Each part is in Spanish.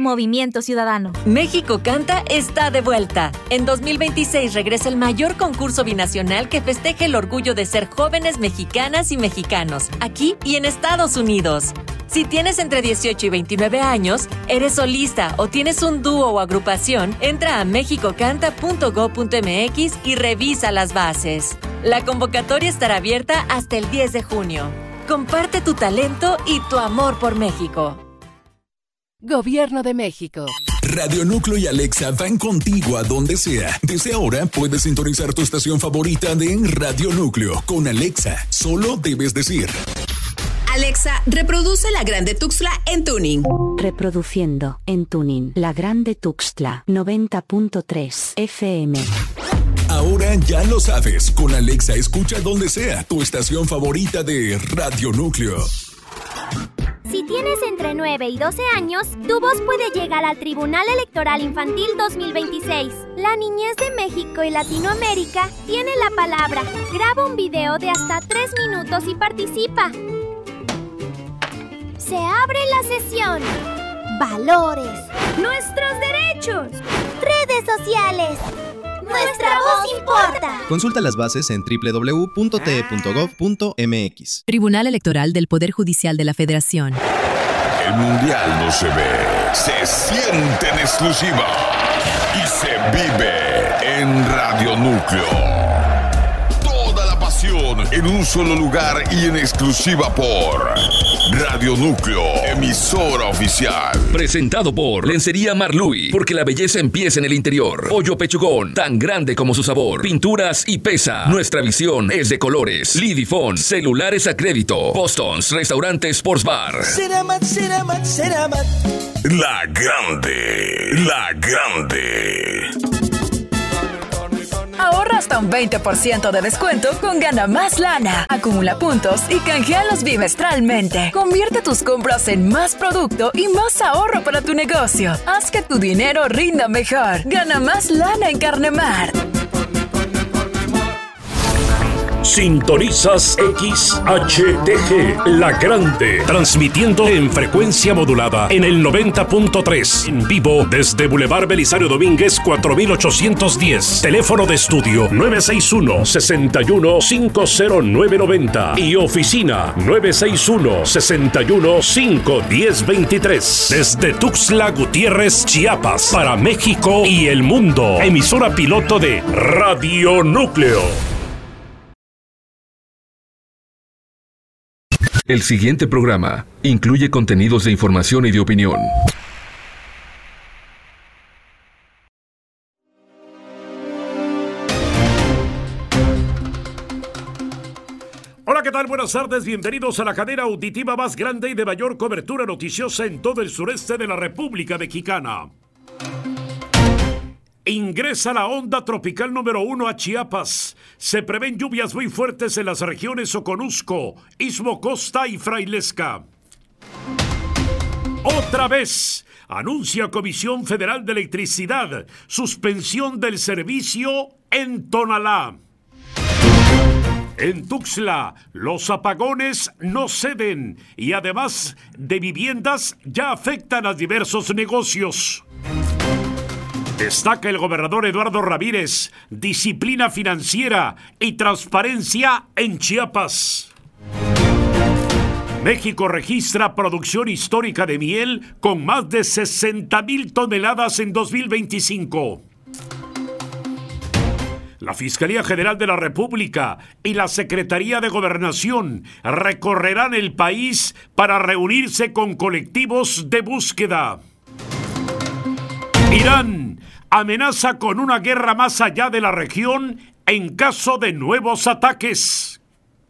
Movimiento Ciudadano. México Canta está de vuelta. En 2026 regresa el mayor concurso binacional que festeje el orgullo de ser jóvenes mexicanas y mexicanos, aquí y en Estados Unidos. Si tienes entre 18 y 29 años, eres solista o tienes un dúo o agrupación, entra a mexicocanta.go.mx y revisa las bases. La convocatoria estará abierta hasta el 10 de junio. Comparte tu talento y tu amor por México. Gobierno de México. Radio Núcleo y Alexa van contigo a donde sea. Desde ahora puedes sintonizar tu estación favorita de Radio Núcleo. Con Alexa, solo debes decir: Alexa, reproduce La Grande Tuxtla en tuning. Reproduciendo en tuning La Grande Tuxtla 90.3 FM. Ahora ya lo sabes. Con Alexa escucha donde sea tu estación favorita de Radio Núcleo. Si tienes entre 9 y 12 años, tu voz puede llegar al Tribunal Electoral Infantil 2026. La niñez de México y Latinoamérica tiene la palabra. Graba un video de hasta 3 minutos y participa. Se abre la sesión. Valores. Nuestros derechos. Redes sociales. Nuestra voz importa. Consulta las bases en www.te.gov.mx. Tribunal Electoral del Poder Judicial de la Federación. El mundial no se ve, se siente en exclusiva y se vive en Radio Núcleo. Toda la pasión en un solo lugar y en exclusiva por Radio Núcleo, emisora oficial. Presentado por Lencería Marluy, porque la belleza empieza en el interior. Pollo Pechugón, tan grande como su sabor. Pinturas y pesa. Nuestra visión es de colores. Lidifón, celulares a crédito. Boston's, restaurante Sports Bar. Ceramat. La Grande, La Grande. Ahorra hasta un 20% de descuento con Gana Más Lana. Acumula puntos y canjealos bimestralmente. Convierte tus compras en más producto y más ahorro para tu negocio. Haz que tu dinero rinda mejor. Gana Más Lana en Carnemar. Sintonizas XHTG, La Grande, transmitiendo en frecuencia modulada en el 90.3, en vivo desde Boulevard Belisario Domínguez 4810, teléfono de estudio 961-61-50990 y oficina 961-61-51023, desde Tuxtla Gutiérrez, Chiapas, para México y el mundo, emisora piloto de Radio Núcleo. El siguiente programa incluye contenidos de información y de opinión. Hola, ¿qué tal? Buenas tardes, bienvenidos a la cadena auditiva más grande y de mayor cobertura noticiosa en todo el sureste de la República Mexicana. Ingresa la onda tropical número 1 a Chiapas. Se prevén lluvias muy fuertes en las regiones Soconusco, Istmo Costa y Frailesca. Otra vez, anuncia Comisión Federal de Electricidad suspensión del servicio en Tonalá. En Tuxtla, los apagones no ceden y además de viviendas ya afectan a diversos negocios. Destaca el gobernador Eduardo Ramírez, disciplina financiera y transparencia en Chiapas. México registra producción histórica de miel con más de 60,000 toneladas en 2025. La Fiscalía General de la República y la Secretaría de Gobernación recorrerán el país para reunirse con colectivos de búsqueda. Irán amenaza con una guerra más allá de la región en caso de nuevos ataques.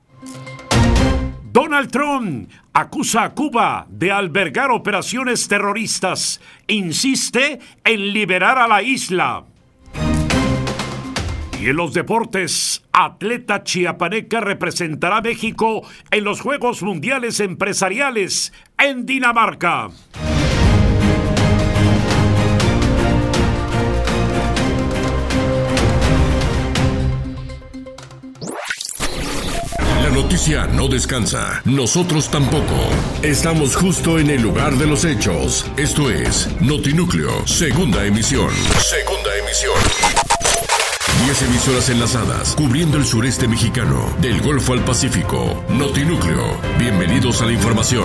Donald Trump acusa a Cuba de albergar operaciones terroristas. Insiste en liberar a la isla. Y en los deportes, atleta chiapaneca representará a México en los Juegos Mundiales Empresariales en Dinamarca. noticia no descansa. Nosotros tampoco. Estamos justo en el lugar de los hechos. Esto es Notinúcleo, segunda emisión. Segunda emisión. 10 emisoras enlazadas, cubriendo el sureste mexicano, del Golfo al Pacífico. Notinúcleo. Bienvenidos a la información.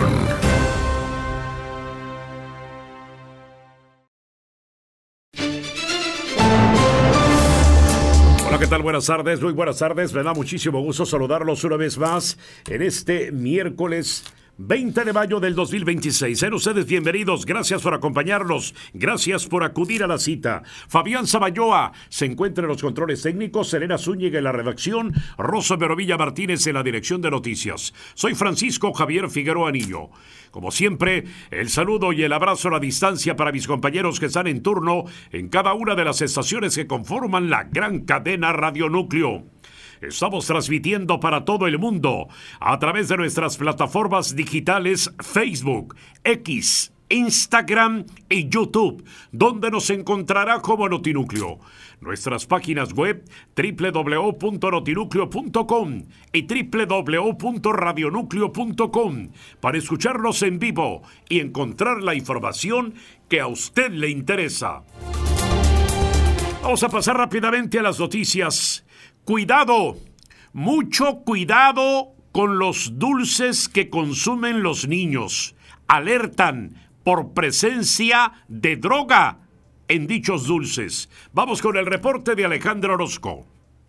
Hola, ¿qué tal? Buenas tardes, muy buenas tardes. Me da muchísimo gusto saludarlos una vez más en este miércoles 20 de mayo del 2026. Sean ustedes bienvenidos, gracias por acompañarnos, gracias por acudir a la cita. Fabián Sabayoa se encuentra en los controles técnicos, Selena Zúñiga en la redacción, Rosa Verovilla Martínez en la dirección de noticias. Soy Francisco Javier Figueroa Niño. Como siempre, el saludo y el abrazo a la distancia para mis compañeros que están en turno en cada una de las estaciones que conforman la gran cadena Radio Núcleo. Estamos transmitiendo para todo el mundo a través de nuestras plataformas digitales Facebook, X, Instagram y YouTube, donde nos encontrará como Notinúcleo. Nuestras páginas web www.notinucleo.com y www.radionucleo.com para escucharnos en vivo y encontrar la información que a usted le interesa. Vamos a pasar rápidamente a las noticias. Cuidado, mucho cuidado con los dulces que consumen los niños. Alertan por presencia de droga en dichos dulces. Vamos con el reporte de Alejandro Orozco.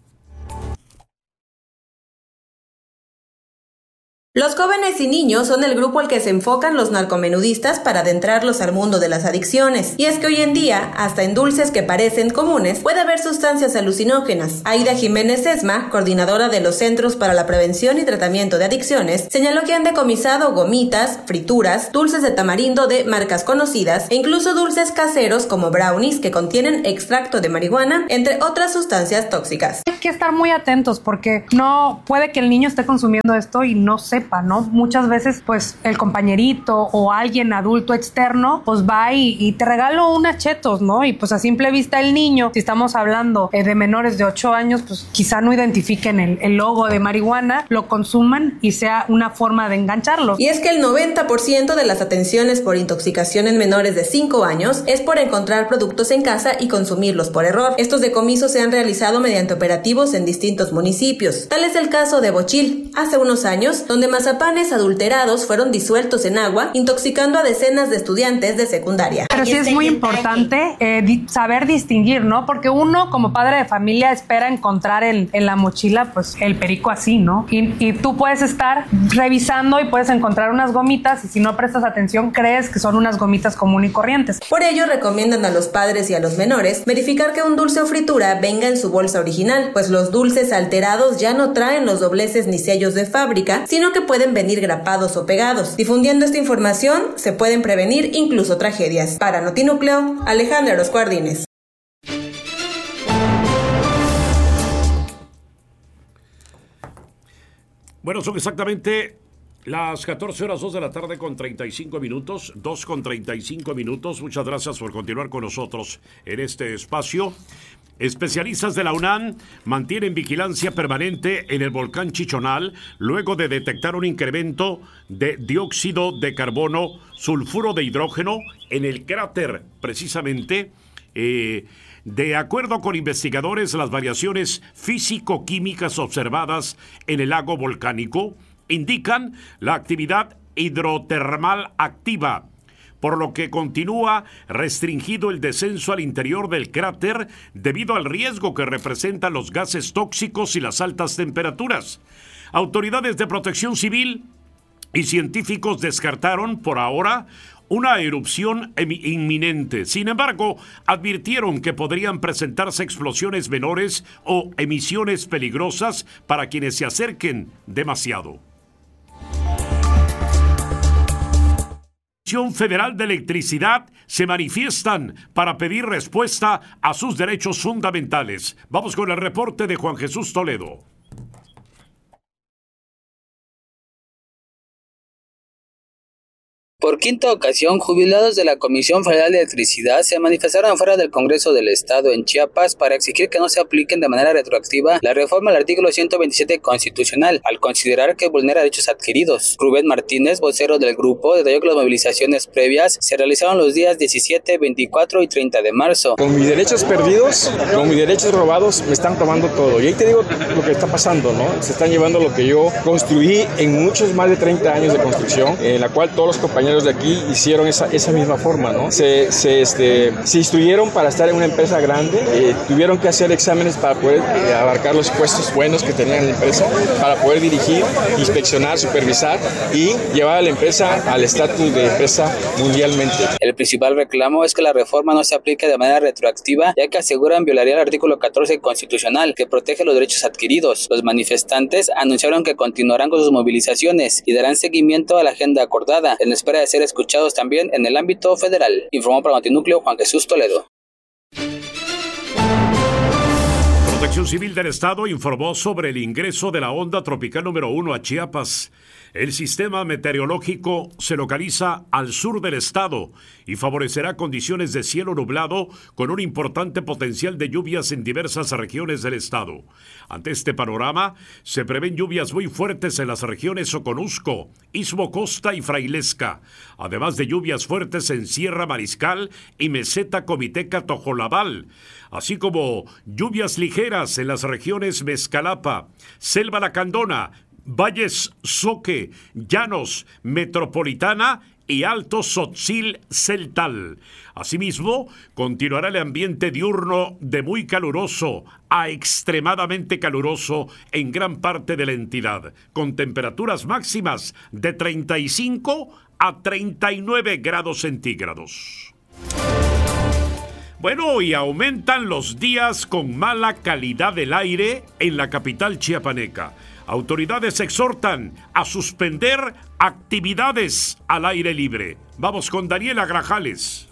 Los jóvenes y niños son el grupo al que se enfocan los narcomenudistas para adentrarlos al mundo de las adicciones. Y es que hoy en día, hasta en dulces que parecen comunes, puede haber sustancias alucinógenas. Aida Jiménez Esma, coordinadora de los Centros para la Prevención y Tratamiento de Adicciones, señaló que han decomisado gomitas, frituras, dulces de tamarindo de marcas conocidas e incluso dulces caseros como brownies que contienen extracto de marihuana, entre otras sustancias tóxicas. Hay que estar muy atentos porque no puede que el niño esté consumiendo esto y no sepa, ¿no? Muchas veces, pues, el compañerito o alguien adulto externo, pues va y te regalo unas chetos, ¿no? Y pues a simple vista el niño, si estamos hablando de menores de 8 años, pues quizá no identifiquen el logo de marihuana, lo consuman y sea una forma de engancharlos. Y es que el 90% de las atenciones por intoxicación en menores de 5 años es por encontrar productos en casa y consumirlos por error. Estos decomisos se han realizado mediante operativos en distintos municipios. Tal es el caso de Bochil, hace unos años, donde mazapanes adulterados fueron disueltos en agua, intoxicando a decenas de estudiantes de secundaria. Pero sí es muy importante saber distinguir, ¿no? Porque uno, como padre de familia, espera encontrar en la mochila, pues, el perico así, ¿no? Y tú puedes estar revisando y puedes encontrar unas gomitas y si no prestas atención, crees que son unas gomitas comunes y corrientes. Por ello, recomiendan a los padres y a los menores verificar que un dulce o fritura venga en su bolsa original, pues los dulces alterados ya no traen los dobleces ni sellos de fábrica, sino que pueden venir grapados o pegados. Difundiendo esta información, se pueden prevenir incluso tragedias. Para Notinúcleo, Alejandra Orozco Ardínez. Bueno, son exactamente las 14 horas 2 de la tarde con 35 minutos, 2 con 35 minutos. Muchas gracias por continuar con nosotros en este espacio. Especialistas de la UNAM mantienen vigilancia permanente en el volcán Chichonal luego de detectar un incremento de dióxido de carbono, sulfuro de hidrógeno en el cráter, precisamente. De acuerdo con investigadores, las variaciones físico-químicas observadas en el lago volcánico indican la actividad hidrotermal activa, por lo que continúa restringido el descenso al interior del cráter debido al riesgo que representan los gases tóxicos y las altas temperaturas. Autoridades de protección civil y científicos descartaron por ahora una erupción inminente. Sin embargo, advirtieron que podrían presentarse explosiones menores o emisiones peligrosas para quienes se acerquen demasiado. La Comisión Federal de Electricidad se manifiestan para pedir respuesta a sus derechos fundamentales. Vamos con el reporte de Juan Jesús Toledo. Por quinta ocasión, jubilados de la Comisión Federal de Electricidad se manifestaron fuera del Congreso del Estado en Chiapas para exigir que no se apliquen de manera retroactiva la reforma al artículo 127 constitucional, al considerar que vulnera derechos adquiridos. Rubén Martínez, vocero del grupo, detalló que las movilizaciones previas se realizaron los días 17, 24 y 30 de marzo. Con mis derechos perdidos, con mis derechos robados, me están tomando todo. Y ahí te digo lo que está pasando, ¿no? Se están llevando lo que yo construí en muchos más de 30 años de construcción, en la cual todos los compañeros de aquí hicieron esa misma forma, ¿no? Se instruyeron para estar en una empresa grande, tuvieron que hacer exámenes para poder abarcar los puestos buenos que tenía en la empresa, para poder dirigir, inspeccionar, supervisar y llevar a la empresa al estatus de empresa mundialmente. El principal reclamo es que la reforma no se aplique de manera retroactiva, ya que aseguran violaría el artículo 14 constitucional, que protege los derechos adquiridos. Los manifestantes anunciaron que continuarán con sus movilizaciones y darán seguimiento a la agenda acordada, en espera de ser escuchados también en el ámbito federal. Informó para Notinúcleo Juan Jesús Toledo. Protección Civil del Estado informó sobre el ingreso de la onda tropical número 1 a Chiapas. El sistema meteorológico se localiza al sur del estado y favorecerá condiciones de cielo nublado con un importante potencial de lluvias en diversas regiones del estado. Ante este panorama, se prevén lluvias muy fuertes en las regiones Soconusco, Istmo Costa y Frailesca, además de lluvias fuertes en Sierra Mariscal y Meseta Comiteca Tojolabal, así como lluvias ligeras en las regiones Mezcalapa, Selva Lacandona, Valles Soque, Llanos, Metropolitana y Alto Tzotzil Celtal. Asimismo, continuará el ambiente diurno de muy caluroso a extremadamente caluroso en gran parte de la entidad, con temperaturas máximas de 35 a 39 grados centígrados. Bueno, y aumentan los días con mala calidad del aire en la capital chiapaneca. Autoridades exhortan a suspender actividades al aire libre. Vamos con Daniela Grajales.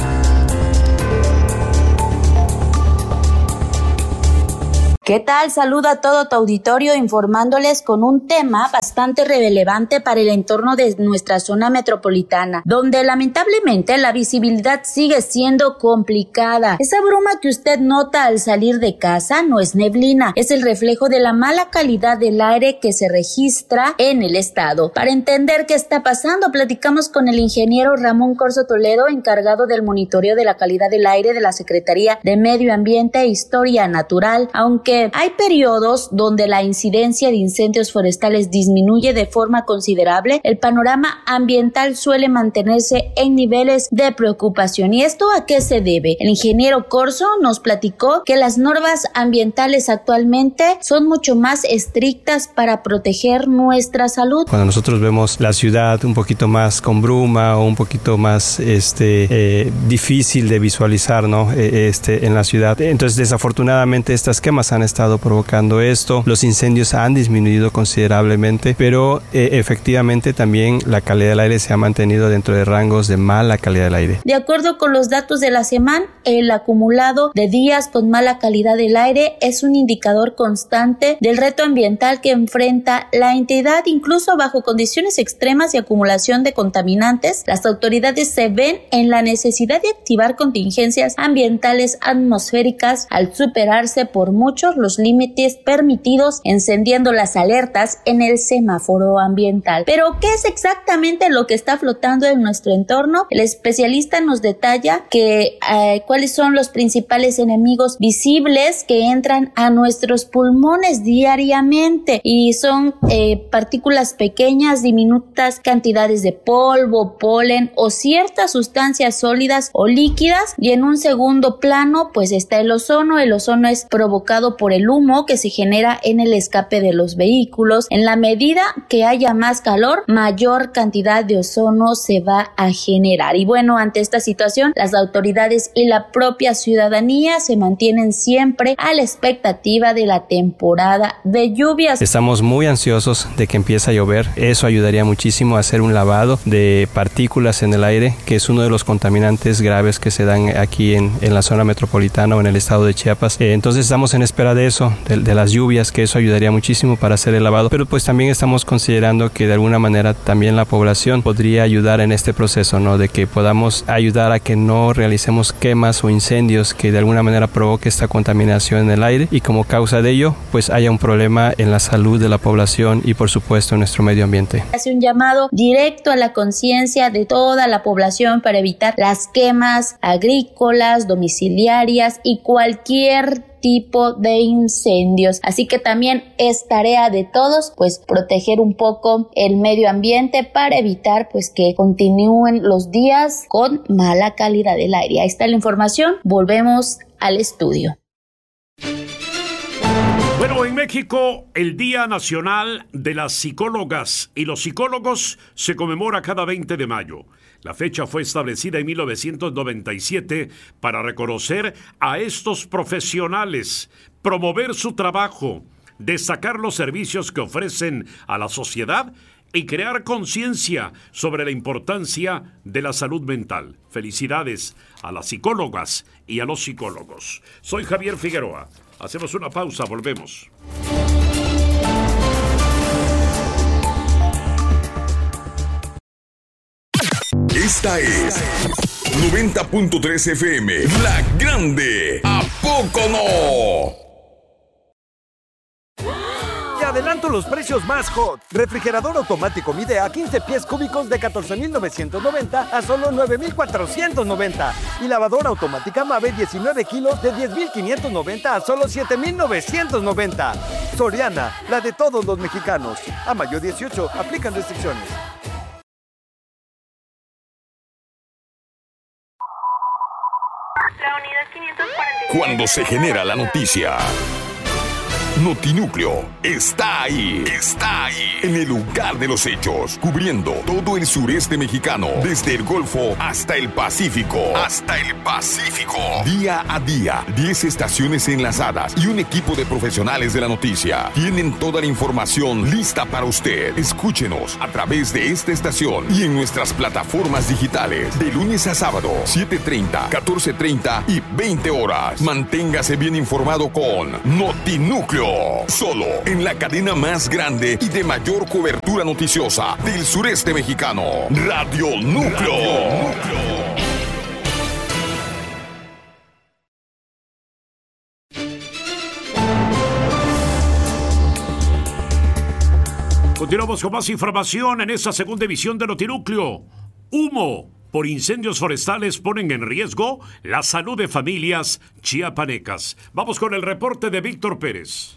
¿Qué tal? Saludo a todo tu auditorio informándoles con un tema bastante relevante para el entorno de nuestra zona metropolitana, donde lamentablemente la visibilidad sigue siendo complicada. Esa bruma que usted nota al salir de casa no es neblina, es el reflejo de la mala calidad del aire que se registra en el estado. Para entender qué está pasando, platicamos con el ingeniero Ramón Corzo Toledo, encargado del monitoreo de la calidad del aire de la Secretaría de Medio Ambiente e Historia Natural. Aunque hay periodos donde la incidencia de incendios forestales disminuye de forma considerable, el panorama ambiental suele mantenerse en niveles de preocupación. ¿Y esto a qué se debe? El ingeniero Corzo nos platicó que las normas ambientales actualmente son mucho más estrictas para proteger nuestra salud. Cuando nosotros vemos la ciudad un poquito más con bruma o un poquito más difícil de visualizar, ¿no? En la ciudad, entonces desafortunadamente estas quemas han estado provocando esto. Los incendios han disminuido considerablemente, pero efectivamente también la calidad del aire se ha mantenido dentro de rangos de mala calidad del aire. De acuerdo con los datos de la SEMAN, el acumulado de días con mala calidad del aire es un indicador constante del reto ambiental que enfrenta la entidad, incluso bajo condiciones extremas y acumulación de contaminantes. Las autoridades se ven en la necesidad de activar contingencias ambientales atmosféricas al superarse por muchos los límites permitidos, encendiendo las alertas en el semáforo ambiental. Pero, ¿qué es exactamente lo que está flotando en nuestro entorno? El especialista nos detalla que cuáles son los principales enemigos visibles que entran a nuestros pulmones diariamente, y son partículas pequeñas, diminutas cantidades de polvo, polen o ciertas sustancias sólidas o líquidas. Y en un segundo plano pues está el ozono. El ozono es provocado por el humo que se genera en el escape de los vehículos. En la medida que haya más calor, mayor cantidad de ozono se va a generar. Y bueno, ante esta situación, las autoridades y la propia ciudadanía se mantienen siempre a la expectativa de la temporada de lluvias. Estamos muy ansiosos de que empiece a llover. Eso ayudaría muchísimo a hacer un lavado de partículas en el aire, que es uno de los contaminantes graves que se dan aquí en la zona metropolitana o en el estado de Chiapas. Entonces estamos en espera fuera de eso, de las lluvias, que eso ayudaría muchísimo para hacer el lavado, pero pues también estamos considerando que de alguna manera también la población podría ayudar en este proceso, ¿no? De que podamos ayudar a que no realicemos quemas o incendios que de alguna manera provoque esta contaminación en el aire y como causa de ello pues haya un problema en la salud de la población y por supuesto en nuestro medio ambiente. Hace un llamado directo a la conciencia de toda la población para evitar las quemas agrícolas, domiciliarias y cualquier tipo de incendios. Así que también es tarea de todos pues proteger un poco el medio ambiente para evitar pues que continúen los días con mala calidad del aire. Ahí está la información. Volvemos al estudio. Bueno, en México, el Día Nacional de las Psicólogas y los Psicólogos se conmemora cada 20 de mayo. La fecha fue establecida en 1997 para reconocer a estos profesionales, promover su trabajo, destacar los servicios que ofrecen a la sociedad y crear conciencia sobre la importancia de la salud mental. Felicidades a las psicólogas y a los psicólogos. Soy Javier Figueroa. Hacemos una pausa, volvemos. Esta es 90.3 FM, La Grande. ¿A poco no? Te adelanto los precios más hot. Refrigerador automático Midea 15 pies cúbicos de 14,990 a solo 9,490. Y lavadora automática Mave 19 kilos de 10,590 a solo 7,990. Soriana, la de todos los mexicanos. A mayo 18, aplican restricciones. Cuando se genera la noticia, Notinúcleo está ahí. Está ahí. En el lugar de los hechos. Cubriendo todo el sureste mexicano. Desde el Golfo hasta el Pacífico. Hasta el Pacífico. Día a día. 10 estaciones enlazadas. Y un equipo de profesionales de la noticia. Tienen toda la información lista para usted. Escúchenos a través de esta estación. Y en nuestras plataformas digitales. De lunes a sábado. 7:30, 14:30 y 20 horas. Manténgase bien informado con Notinúcleo. Solo en la cadena más grande y de mayor cobertura noticiosa del sureste mexicano. Radio Núcleo. Continuamos con más información en esta segunda edición de Notinúcleo. Humo por incendios forestales ponen en riesgo la salud de familias chiapanecas. Vamos con el reporte de Víctor Pérez.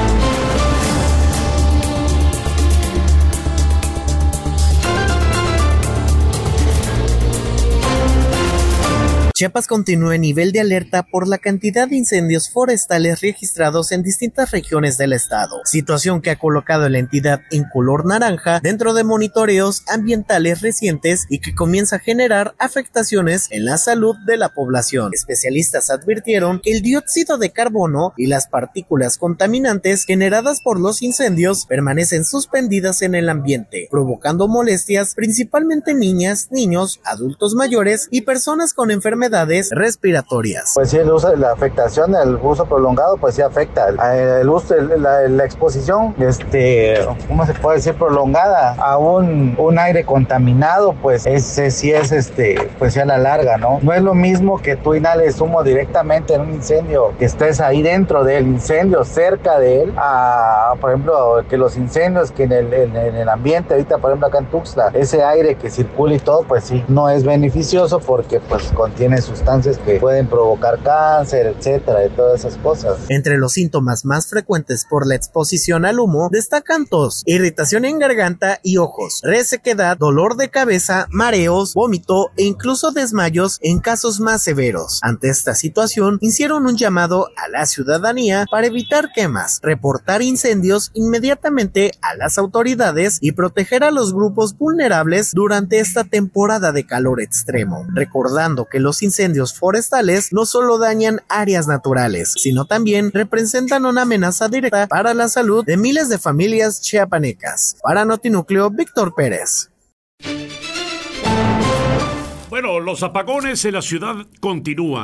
Chiapas continúa en nivel de alerta por la cantidad de incendios forestales registrados en distintas regiones del estado, situación que ha colocado a la entidad en color naranja dentro de monitoreos ambientales recientes y que comienza a generar afectaciones en la salud de la población. Especialistas advirtieron que el dióxido de carbono y las partículas contaminantes generadas por los incendios permanecen suspendidas en el ambiente, provocando molestias principalmente en niñas, niños, adultos mayores y personas con enfermedades respiratorias. Pues sí, la afectación, el uso prolongado, pues sí afecta. El uso, la exposición, ¿cómo se puede decir? Prolongada a un aire contaminado, pues sí es, pues sí a la larga, ¿no? No es lo mismo que tú inhales humo directamente en un incendio, que estés ahí dentro del incendio, cerca de él, a, por ejemplo, que los incendios que en el ambiente, ahorita, por ejemplo, acá en Tuxtla, ese aire que circula y todo, pues sí, no es beneficioso porque, pues, contiene sustancias que pueden provocar cáncer, etcétera, de todas esas cosas. Entre los síntomas más frecuentes por la exposición al humo destacan tos, irritación en garganta y ojos, resequedad, dolor de cabeza, mareos, vómito e incluso desmayos en casos más severos. Ante esta situación, hicieron un llamado a la ciudadanía para evitar quemas, reportar incendios inmediatamente a las autoridades y proteger a los grupos vulnerables durante esta temporada de calor extremo, recordando que los incendios forestales no solo dañan áreas naturales, sino también representan una amenaza directa para la salud de miles de familias chiapanecas. Para Notinúcleo, Víctor Pérez. Bueno, los apagones en la ciudad continúan.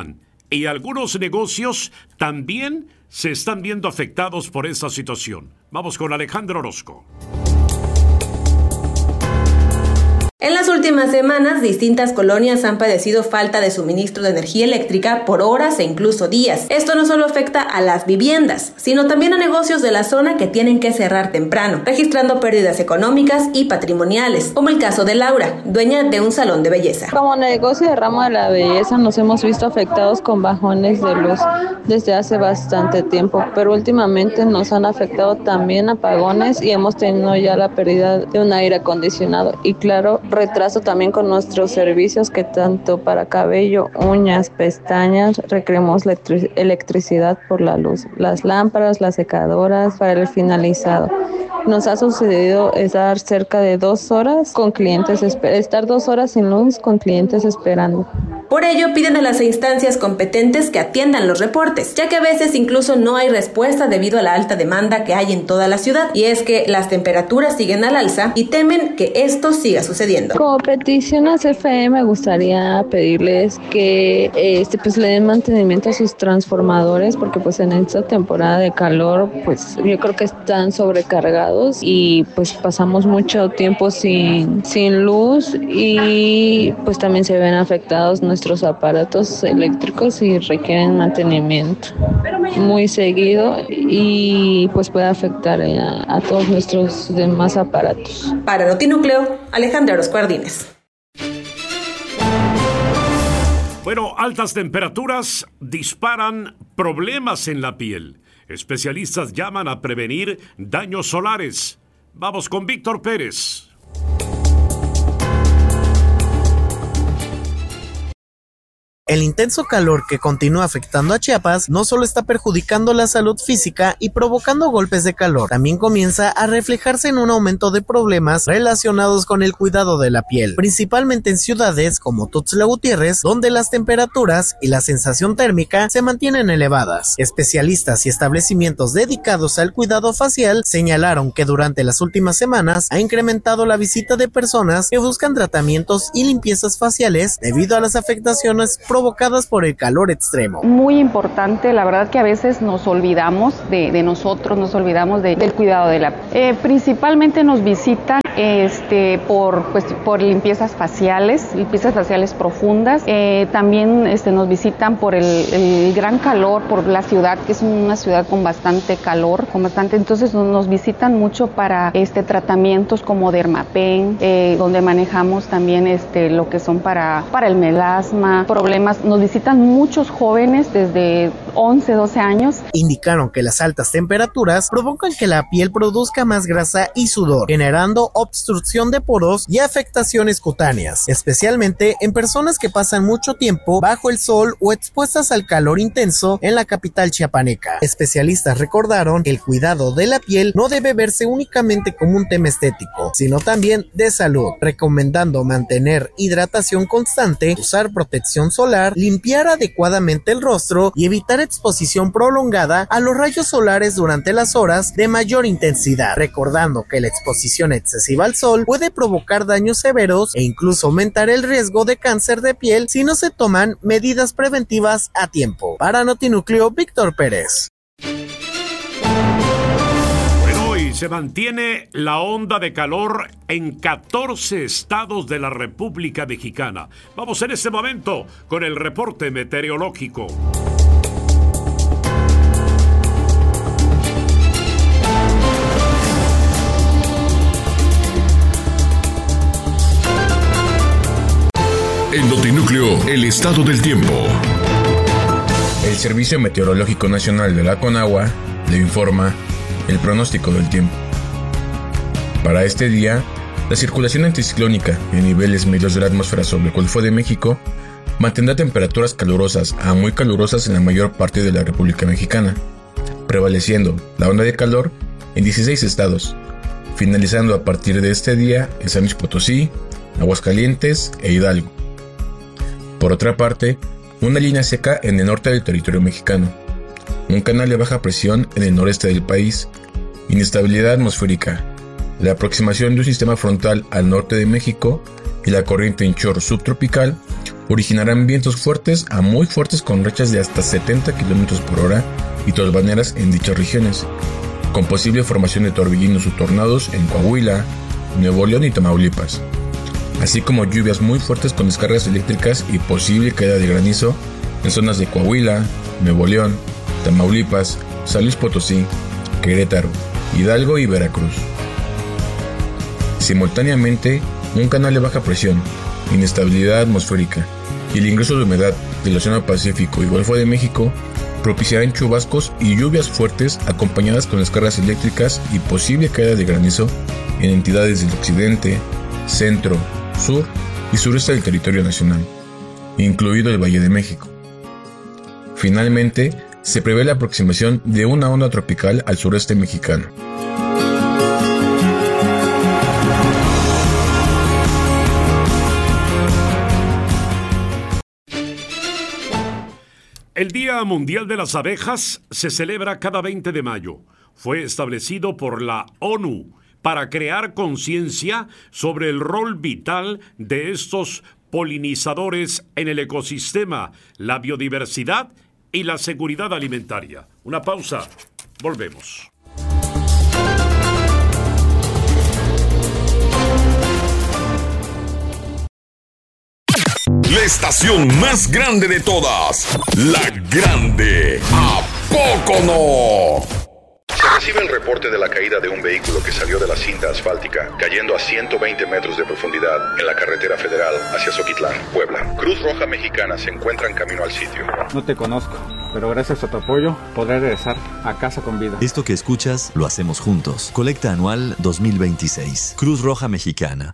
y algunos negocios también se están viendo afectados por esta situación. Vamos con Alejandro Orozco. En las últimas semanas, distintas colonias han padecido falta de suministro de energía eléctrica por horas e incluso días. Esto no solo afecta a las viviendas, sino también a negocios de la zona que tienen que cerrar temprano, registrando pérdidas económicas y patrimoniales, como el caso de Laura, dueña de un salón de belleza. Como negocio de ramo de la belleza nos hemos visto afectados con bajones de luz desde hace bastante tiempo, pero últimamente nos han afectado también apagones y hemos tenido ya la pérdida de un aire acondicionado y claro, retraso también con nuestros servicios que tanto para cabello, uñas, pestañas requerimos electricidad por la luz, las lámparas, las secadoras para el finalizado. Nos ha sucedido estar cerca de 2 horas con clientes, estar 2 horas sin luz con clientes esperando. Por ello, piden a las instancias competentes que atiendan los reportes, ya que a veces incluso no hay respuesta debido a la alta demanda que hay en toda la ciudad. Y es que las temperaturas siguen al alza y temen que esto siga sucediendo. Como petición a CFE me gustaría pedirles que pues le den mantenimiento a sus transformadores, porque pues en esta temporada de calor pues yo creo que están sobrecargados y pues pasamos mucho tiempo sin luz y pues también se ven afectados nuestros aparatos eléctricos y requieren mantenimiento muy seguido y pues puede afectar a todos nuestros demás aparatos. Para Notinúcleo, Alejandra Orozco Ardínez. Bueno, altas temperaturas disparan problemas en la piel. Especialistas llaman a prevenir daños solares. Vamos con Víctor Pérez. El intenso calor que continúa afectando a Chiapas no solo está perjudicando la salud física y provocando golpes de calor, también comienza a reflejarse en un aumento de problemas relacionados con el cuidado de la piel, principalmente en ciudades como Tuxtla Gutiérrez, donde las temperaturas y la sensación térmica se mantienen elevadas. Especialistas y establecimientos dedicados al cuidado facial señalaron que durante las últimas semanas ha incrementado la visita de personas que buscan tratamientos y limpiezas faciales debido a las afectaciones provocadas por el calor extremo. Muy importante, la verdad que a veces nos olvidamos de nosotros, nos olvidamos del cuidado de la piel. Principalmente nos visitan por limpiezas faciales profundas. También nos visitan por el gran calor, por la ciudad, que es una ciudad con bastante calor, entonces nos visitan mucho para tratamientos como Dermapen, donde manejamos también lo que son para el melasma, problemas. Nos visitan muchos jóvenes desde 11, 12 años. Indicaron que las altas temperaturas provocan que la piel produzca más grasa y sudor, generando obstrucción de poros y afectaciones cutáneas, especialmente en personas que pasan mucho tiempo bajo el sol o expuestas al calor intenso en la capital chiapaneca. Especialistas recordaron que el cuidado de la piel no debe verse únicamente como un tema estético, sino también de salud, recomendando mantener hidratación constante, usar protección solar, limpiar adecuadamente el rostro y evitar exposición prolongada a los rayos solares durante las horas de mayor intensidad, recordando que la exposición excesiva al sol puede provocar daños severos e incluso aumentar el riesgo de cáncer de piel si no se toman medidas preventivas a tiempo. Para Notinúcleo, Víctor Pérez. Bueno, y se mantiene la onda de calor en 14 estados de la República Mexicana. Vamos en este momento con el reporte meteorológico. En Notinúcleo, el estado del tiempo. El Servicio Meteorológico Nacional de la Conagua le informa el pronóstico del tiempo. Para este día, la circulación anticiclónica en niveles medios de la atmósfera sobre el Golfo de México mantendrá temperaturas calurosas a muy calurosas en la mayor parte de la República Mexicana, prevaleciendo la onda de calor en 16 estados, finalizando a partir de este día en San Luis Potosí, Aguascalientes e Hidalgo. Por otra parte, una línea seca en el norte del territorio mexicano, un canal de baja presión en el noreste del país, inestabilidad atmosférica, la aproximación de un sistema frontal al norte de México y la corriente en chorro subtropical originarán vientos fuertes a muy fuertes con rachas de hasta 70 km por hora y tolvaneras en dichas regiones, con posible formación de torbellinos o tornados en Coahuila, Nuevo León y Tamaulipas, así como lluvias muy fuertes con descargas eléctricas y posible caída de granizo en zonas de Coahuila, Nuevo León, Tamaulipas, San Luis Potosí, Querétaro, Hidalgo y Veracruz. Simultáneamente, un canal de baja presión, inestabilidad atmosférica y el ingreso de humedad del Océano Pacífico y Golfo de México propiciarán chubascos y lluvias fuertes acompañadas con descargas eléctricas y posible caída de granizo en entidades del occidente, centro, sur y sureste del territorio nacional, incluido el Valle de México. Finalmente, se prevé la aproximación de una onda tropical al sureste mexicano. El Día Mundial de las Abejas se celebra cada 20 de mayo. Fue establecido por la ONU para crear conciencia sobre el rol vital de estos polinizadores en el ecosistema, la biodiversidad y la seguridad alimentaria. Una pausa. Volvemos. La estación más grande de todas, La Grande. ¿A poco no? Se recibe el reporte de la caída de un vehículo que salió de la cinta asfáltica, cayendo a 120 metros de profundidad en la carretera federal hacia Zoquitlán, Puebla. Cruz Roja Mexicana se encuentra en camino al sitio. No te conozco, pero gracias a tu apoyo podré regresar a casa con vida. Esto que escuchas lo hacemos juntos. Colecta anual 2026. Cruz Roja Mexicana.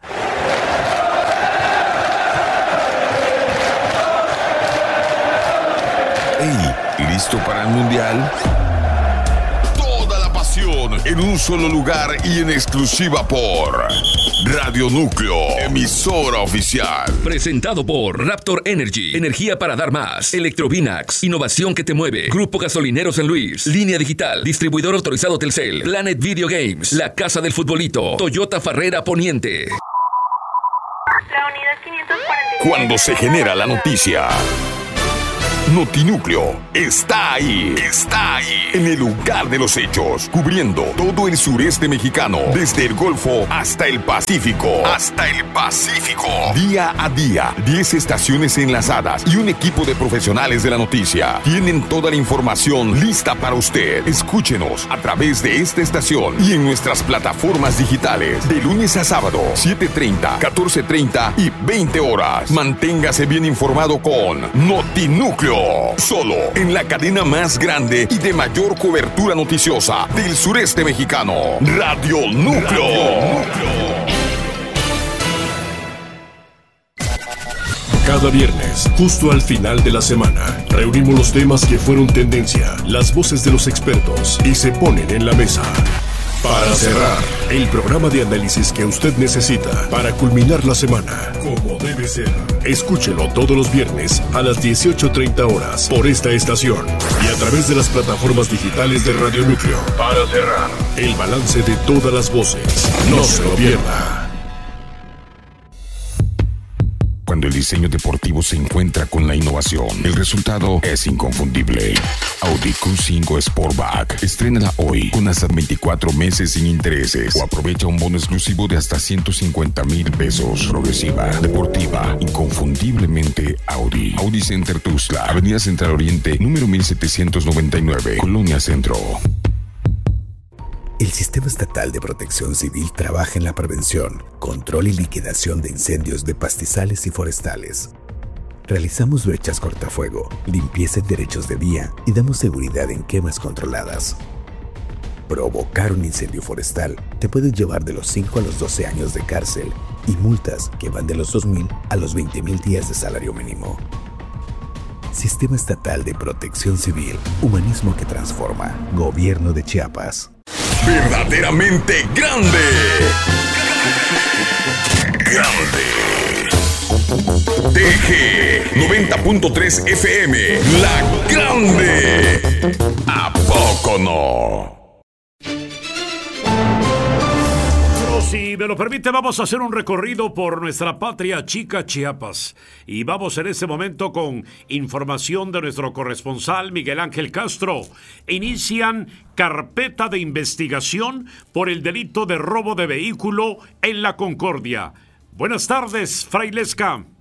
Hey, ¿listo para el Mundial? Toda la pasión en un solo lugar y en exclusiva por Radio Núcleo, emisora oficial. Presentado por Raptor Energy, energía para dar más. Electrovinax, innovación que te mueve. Grupo Gasolinero San Luis, Línea Digital, distribuidor autorizado Telcel, Planet Video Games, La Casa del Futbolito, Toyota Farrera Poniente. La unidad 547. Cuando se genera la noticia, Notinúcleo está ahí, en el lugar de los hechos, cubriendo todo el sureste mexicano, desde el Golfo hasta el Pacífico, Día a día, 10 estaciones enlazadas y un equipo de profesionales de la noticia. Tienen toda la información lista para usted. Escúchenos a través de esta estación y en nuestras plataformas digitales, de lunes a sábado, 7:30, 14:30 y 20 horas. Manténgase bien informado con Notinúcleo. Solo en la cadena más grande y de mayor cobertura noticiosa del sureste mexicano, Radio Núcleo. Cada viernes, justo al final de la semana, reunimos los temas que fueron tendencia, las voces de los expertos y se ponen en la mesa. Para cerrar, el programa de análisis que usted necesita para culminar la semana, como debe ser. Escúchelo todos los viernes a las 18:30 horas por esta estación y a través de las plataformas digitales de Radio Núcleo. Para cerrar, el balance de todas las voces. No se lo pierda. Cuando el diseño deportivo se encuentra con la innovación, el resultado es inconfundible. Audi Q5 Sportback. Estrénala hoy con hasta 24 meses sin intereses o aprovecha un bono exclusivo de hasta 150,000 pesos. Progresiva, deportiva, inconfundiblemente Audi. Audi Center Tuxtla, Avenida Central Oriente, número 1799, Colonia Centro. El Sistema Estatal de Protección Civil trabaja en la prevención, control y liquidación de incendios de pastizales y forestales. Realizamos brechas cortafuego, limpieza en derechos de vía y damos seguridad en quemas controladas. Provocar un incendio forestal te puede llevar de los 5 a los 12 años de cárcel y multas que van de los 2,000 a los 20,000 días de salario mínimo. Sistema Estatal de Protección Civil, humanismo que transforma. Gobierno de Chiapas. Verdaderamente grande. TG 90.3 FM, La Grande. ¿A poco no? Si me lo permite, vamos a hacer un recorrido por nuestra patria chica Chiapas. Y vamos en este momento con información de nuestro corresponsal Miguel Ángel Castro. Inician carpeta de investigación por el delito de robo de vehículo en La Concordia. Buenas tardes, Frailesca.